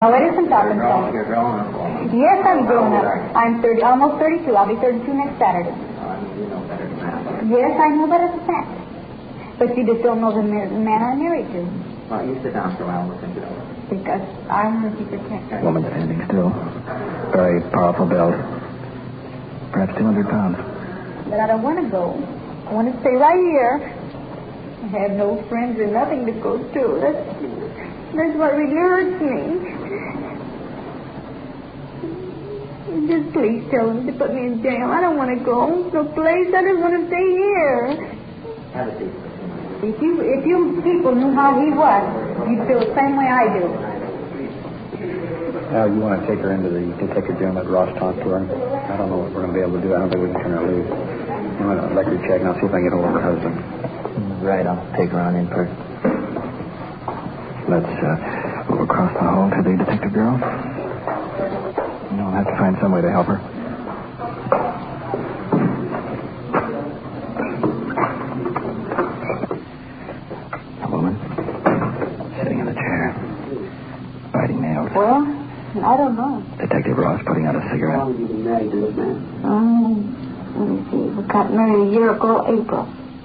No, it isn't Arkansas. You're grown up. Yes, I'm grown up. I'm almost 32. I'll be 32 next Saturday. You know better than that. Yes, I know better than that. But you just don't know the man I'm married to. Well, you sit down for a while and we'll think it over. Because I want to protect her. Woman standing still. Very powerful build. Perhaps 200 pounds. But I don't want to go. I want to stay right here. I have no friends or nothing to go to. That's what really hurts me. Just please tell them to put me in jail. I don't want to go no place. I just want to stay here. Have a seat. If you people knew how he was, you'd feel the same way I do. Al, you want to take her into the detective jail and let Ross talk to her? I don't know what we're going to be able to do. I don't think we can turn her loose. I'm going to record check and I'll see if I can get hold of her husband. Right, I'll take her on in person. Let's move across the hall to the detective bureau. I'll have to find some way to help her. A woman sitting in a chair, biting nails. Well, I don't know. Detective Ross putting out a cigarette. How long have you been married to this man? Let me see. We got married a year ago, April.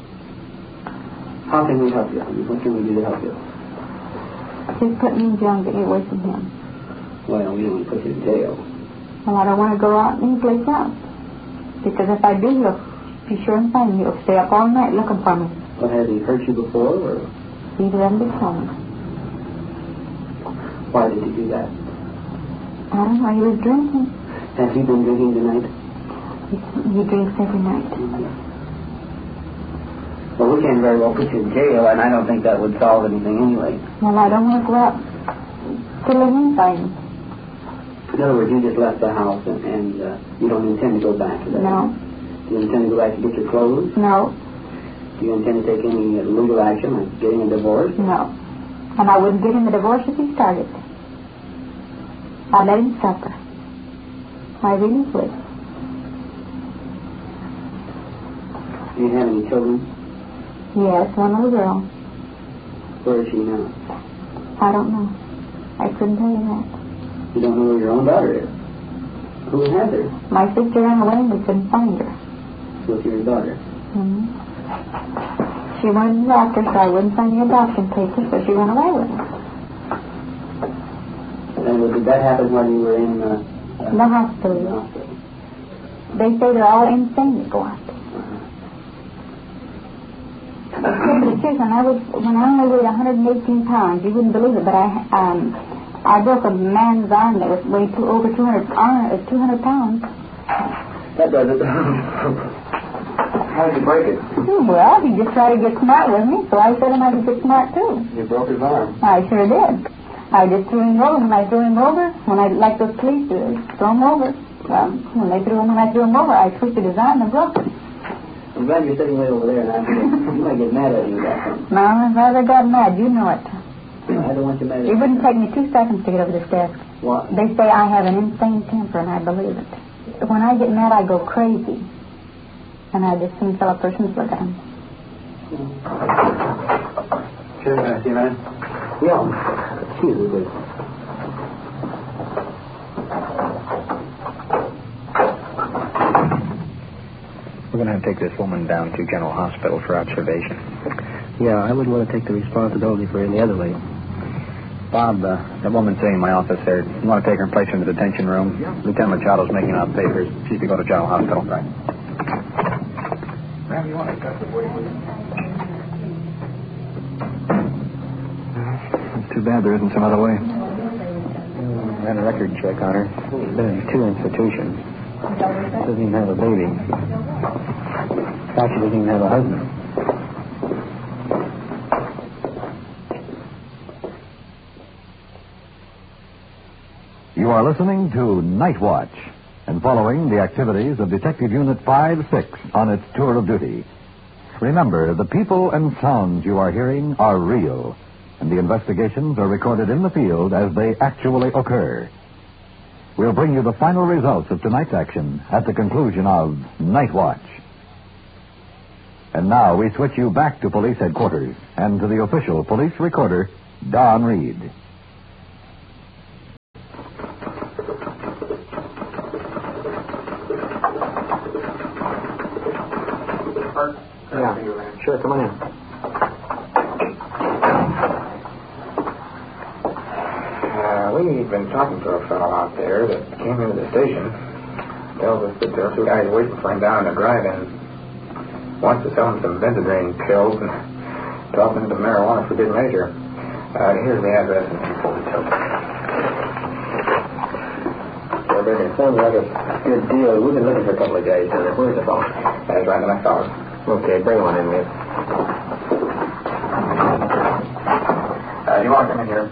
How can we help you? What can we do to help you? He put me in jail and get me away from him. Well, we don't want to put you in jail. Well, I don't want to go out any place else. Because if I do, he'll be sure and find me. He'll stay up all night looking for me. But has he hurt you before, or He doesn't tell me. why did he do that? I don't know. He was drinking. Has he been drinking tonight? He drinks every night. Well, we can't very well put you in jail, and I don't think that would solve anything anyway. Well, I don't want to go out till he finds me. In other words, you just left the house, and you don't intend to go back to that? No. Do you intend to go back to get your clothes? No. Do you intend to take any legal action, like getting a divorce? No. And I wouldn't get him a divorce if he started. I'd let him suffer. I really would. Do you have any children? Yes, one little girl. Where is she now? I don't know. I couldn't tell you that. You don't know where your own daughter is? Who has her? My sister ran away and we couldn't find her. With your daughter? Mm-hmm. She wanted to adopt her, so I wouldn't find the adoption papers, so she ran away with her. And did that happen while you were in the hospital? The hospital. They say they're all insane to go out. When I only weighed 118 pounds, you wouldn't believe it, but I broke a man's arm that was weighed over 200 pounds. That does it. How did you break it? Well, he just tried to get smart with me, so I said I could get smart too. You broke his arm. I sure did. I just threw him over. When I threw him over, like those police do, throw him over. Well, when I threw him over, I twisted his arm and broke it. I'm glad you're sitting way over there, and I'm going to get mad at you about something. No, if I ever got mad, you know it. I don't want you mad at It wouldn't take me 2 seconds to get over this desk. What? They say I have an insane temper, and I believe it. When I get mad, I go crazy. And I just soon tell a person to look at him. Sure, can I see, man? Yeah. Excuse me, please. We're going to take this woman down to General Hospital for observation. Yeah, I wouldn't want to take the responsibility for any other lady. Bob, that woman sitting in my office there, you want to take her and place her in the detention room? Yeah. Lieutenant Machado's making out papers. She's to go to General Hospital. Right. Ma'am, you want to cut the wood? It's too bad there isn't some other way. Ran a record check on her. She's been in 2 institutions. Doesn't even have a baby. In fact, she doesn't even have a husband. You are listening to Night Watch and following the activities of Detective Unit 5-6 on its tour of duty. Remember, the people and sounds you are hearing are real, and the investigations are recorded in the field as they actually occur. We'll bring you the final results of tonight's action at the conclusion of Night Watch. And now we switch you back to police headquarters and to the official police recorder, Don Reed. Yeah, sure, come on in. We've been talking to a fellow out there that came into the station. Tells us that there are two guys waiting for him down in the drive-in. Wants to sell him some Benzedrine pills and talk him into marijuana for good measure. Here's the address and info details. It sounds like a good deal. We've been looking for a couple of guys down there. Where's the phone? That's right, my fellow. Okay, bring one in, miss. You want to come in here?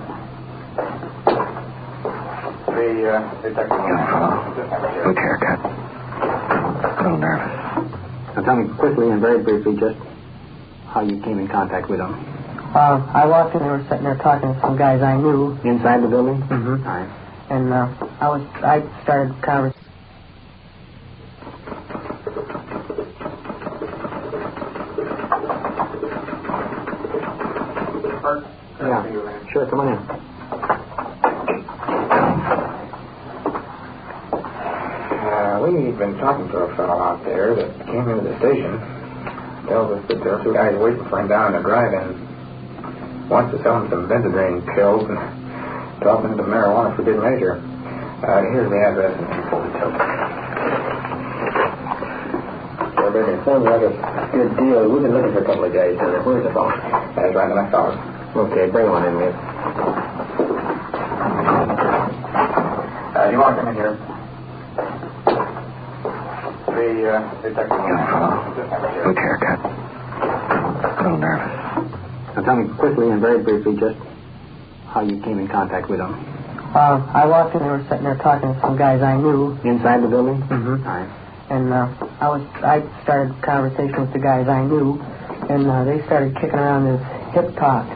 The detective. Good haircut. A little nervous. Now tell me quickly and very briefly just how you came in contact with them. I walked in, they were sitting there talking to some guys I knew. Inside the building? Mm-hmm. All right. And I started conversation. Yeah, sure, come on in. We've been talking to a fellow out there that came into the station. Tells us that there are two guys waiting for him down in the drive-in. Wants to sell him some Benzedrine pills and talk him into marijuana for good measure. Here's the address and info details. It sounds like a good deal. We've been looking for a couple of guys down there. Where's the phone? That's right, my fellow. Okay, bring one in, miss. You want to come in here? The detective. Good haircut. A little nervous. Now tell me quickly and very briefly just how you came in contact with them. I walked in, they were sitting there talking to some guys I knew. Inside the building? Mm-hmm. All right. And I started conversation with the guys I knew, and they started kicking around this hip talk